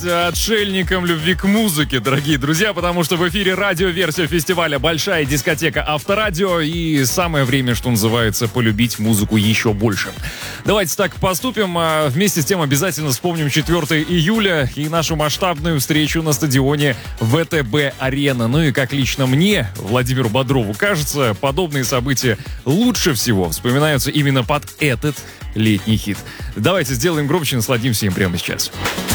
Отшельникам любви к музыке, дорогие друзья, потому что в эфире радиоверсия фестиваля «Большая дискотека Авторадио», и самое время, что называется, полюбить музыку еще больше. Давайте так поступим. Вместе с тем обязательно вспомним 4 июля и нашу масштабную встречу на стадионе ВТБ-Арена. Ну и как лично мне, Владимиру Бодрову, кажется, подобные события лучше всего вспоминаются именно под этот летний хит. Давайте сделаем громче, насладимся им прямо сейчас.